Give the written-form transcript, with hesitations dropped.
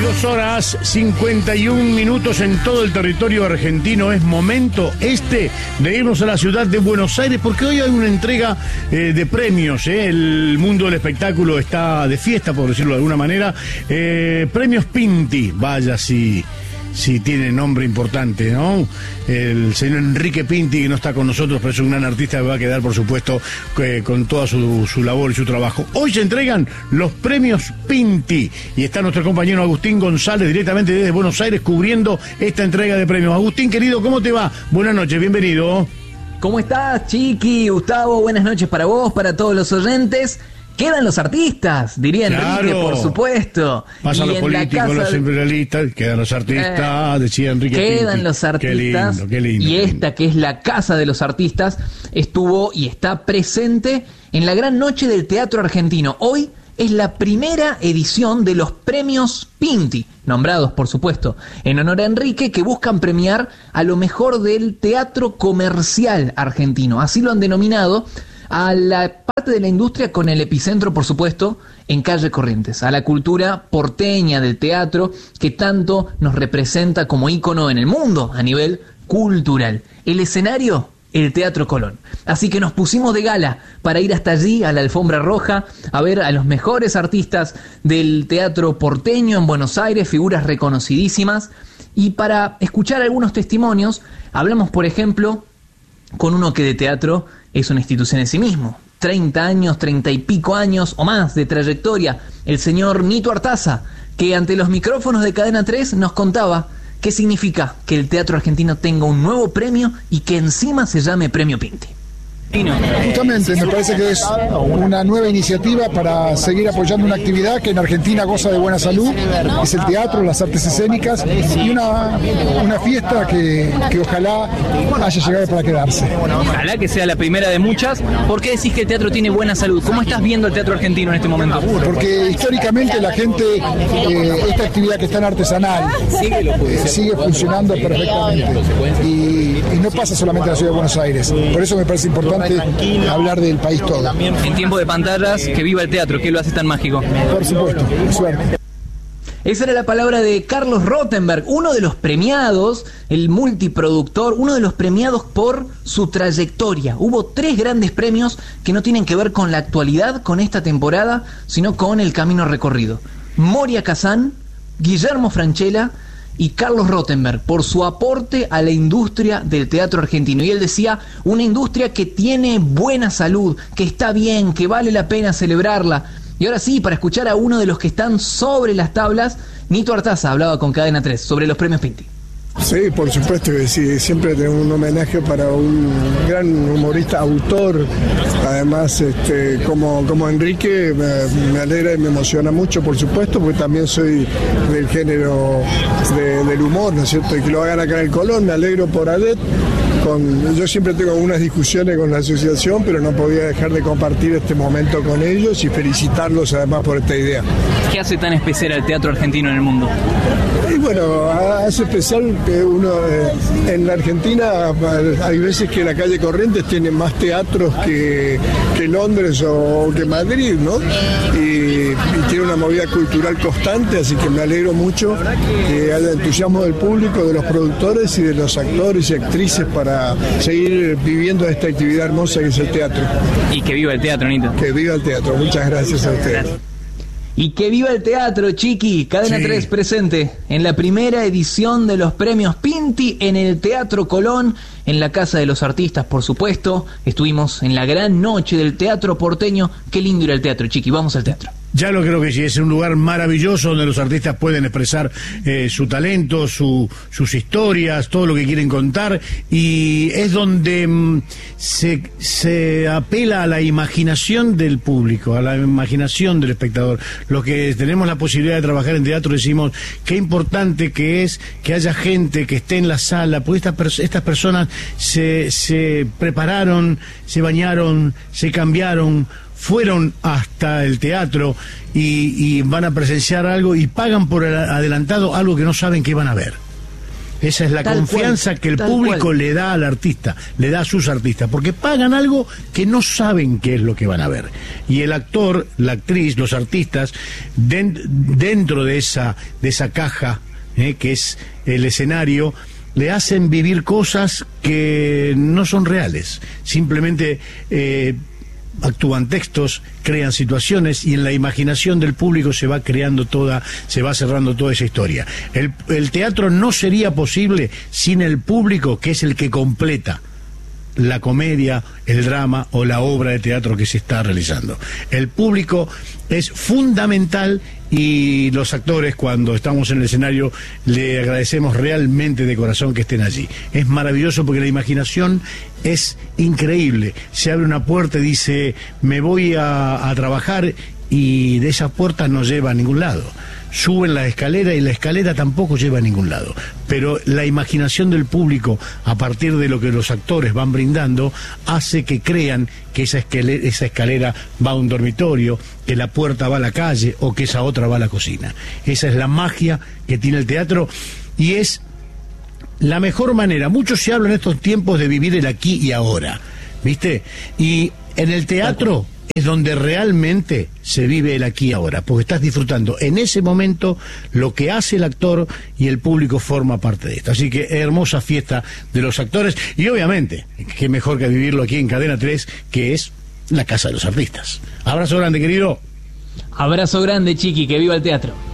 22 horas 51 minutos en todo el territorio argentino. Es momento de irnos a la ciudad de Buenos Aires, porque hoy hay una entrega de premios. El mundo del espectáculo está de fiesta, por decirlo de alguna manera. Premios Pinti, vaya si tiene nombre importante, ¿no? El señor Enrique Pinti, que no está con nosotros, pero es un gran artista que va a quedar, por supuesto, con toda su labor y su trabajo. Hoy se entregan los premios Pinti y está nuestro compañero Agustín González directamente desde Buenos Aires cubriendo esta entrega de premios. Agustín, querido, ¿cómo te va? Buenas noches, bienvenido. ¿Cómo estás, Chiqui, Gustavo? Buenas noches para vos, para todos los oyentes. Quedan los artistas, diría Enrique, claro, por supuesto. Pasan los políticos, los imperialistas, quedan los artistas, decía Enrique. Quedan Pinti. Los artistas. Qué lindo. Y esta, que es la Casa de los Artistas, estuvo y está presente en la gran noche del teatro argentino. Hoy es la primera edición de los premios Pinti, nombrados, por supuesto, en honor a Enrique, que buscan premiar a lo mejor del teatro comercial argentino. Así lo han denominado a la parte de la industria con el epicentro, por supuesto, en Calle Corrientes, a la cultura porteña del teatro que tanto nos representa como ícono en el mundo a nivel cultural. El escenario, el Teatro Colón. Así que nos pusimos de gala para ir hasta allí, a la alfombra roja, a ver a los mejores artistas del teatro porteño en Buenos Aires, figuras reconocidísimas, y para escuchar algunos testimonios, hablamos, por ejemplo, con uno que de teatro es una institución en sí mismo. 30 años, 30 y pico años o más de trayectoria. El señor Nito Artaza, que ante los micrófonos de Cadena 3 nos contaba qué significa que el teatro argentino tenga un nuevo premio y que encima se llame Premio Pinti. Justamente, me parece que es una nueva iniciativa para seguir apoyando una actividad que en Argentina goza de buena salud, es el teatro, las artes escénicas y una fiesta que ojalá haya llegado para quedarse. Ojalá que sea la primera de muchas. ¿Por qué decís que el teatro tiene buena salud? ¿Cómo estás viendo el teatro argentino en este momento? Porque históricamente la gente, esta actividad que es tan artesanal, sigue funcionando perfectamente y no pasa solamente en la ciudad de Buenos Aires. Por eso me parece importante hablar del país todo. En tiempo de pantallas, que viva el teatro, ¿qué lo hace tan mágico? Por supuesto, suerte. Esa era la palabra de Carlos Rottenberg, uno de los premiados, el multiproductor, uno de los premiados por su trayectoria. Hubo 3 grandes premios que no tienen que ver con la actualidad, con esta temporada, sino con el camino recorrido. Moria Kazan, Guillermo Francella y Carlos Rottenberg, por su aporte a la industria del teatro argentino. Y él decía, una industria que tiene buena salud, que está bien, que vale la pena celebrarla. Y ahora sí, para escuchar a uno de los que están sobre las tablas, Nito Artaza hablaba con Cadena 3 sobre los premios Pinti. Sí, por supuesto que sí, siempre tengo un homenaje para un gran humorista, autor, además como Enrique, me alegra y me emociona mucho, por supuesto, porque también soy del género del humor, ¿no es cierto? Y que lo hagan acá en el Colón, me alegro por Adet. Yo siempre tengo algunas discusiones con la asociación, pero no podía dejar de compartir este momento con ellos y felicitarlos además por esta idea. ¿Qué hace tan especial al teatro argentino en el mundo? Y bueno, hace especial que uno en la Argentina hay veces que la calle Corrientes tiene más teatros que Londres o que Madrid, ¿no? Y tiene una movida cultural constante, así que me alegro mucho que haya entusiasmo del público, de los productores y de los actores y actrices para seguir viviendo esta actividad hermosa que es el teatro. Y que viva el teatro, Nito. Que viva el teatro, muchas gracias a ustedes. Gracias. Y que viva el teatro, Chiqui. Cadena 3 presente en la primera edición de los premios Pinti en el Teatro Colón, en la Casa de los Artistas, por supuesto. Estuvimos en la gran noche del teatro porteño. Qué lindo ir al teatro, Chiqui. Vamos al teatro. Ya lo creo que sí, es un lugar maravilloso donde los artistas pueden expresar su talento, sus historias, todo lo que quieren contar, y es donde se apela a la imaginación del público, a la imaginación del espectador. Los que tenemos la posibilidad de trabajar en teatro decimos qué importante que es que haya gente que esté en la sala, porque estas personas se prepararon, se bañaron, se cambiaron, fueron hasta el teatro y van a presenciar algo y pagan por adelantado algo que no saben que van a ver. Esa es la Tal confianza cual, que el tal público cual. le da al artista, le da a sus artistas, porque pagan algo que no saben qué es lo que van a ver. Y el actor, la actriz, los artistas, dentro de esa caja, que es el escenario, le hacen vivir cosas que no son reales. Simplemente actúan textos, crean situaciones y en la imaginación del público se va creando se va cerrando toda esa historia. El teatro no sería posible sin el público, que es el que completa la comedia, el drama o la obra de teatro que se está realizando. El público es fundamental y los actores, cuando estamos en el escenario, le agradecemos realmente de corazón que estén allí. Es maravilloso porque la imaginación es increíble. Se abre una puerta y dice, me voy a trabajar, y de esas puertas no lleva a ningún lado. Suben la escalera y la escalera tampoco lleva a ningún lado. Pero la imaginación del público, a partir de lo que los actores van brindando, hace que crean que esa escalera va a un dormitorio, que la puerta va a la calle o que esa otra va a la cocina. Esa es la magia que tiene el teatro y es la mejor manera. Mucho se habla en estos tiempos de vivir el aquí y ahora, ¿viste? Y en el teatro es donde realmente se vive el aquí y ahora, porque estás disfrutando en ese momento lo que hace el actor y el público forma parte de esto. Así que hermosa fiesta de los actores y obviamente, qué mejor que vivirlo aquí en Cadena 3, que es la casa de los artistas. Abrazo grande, querido. Abrazo grande, Chiqui, que viva el teatro.